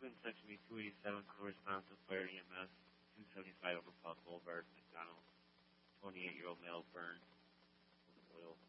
Oakland Section B 287, no response of Fire EMS, 275 over Park Boulevard, McDonald. 28-year-old male burned with oil.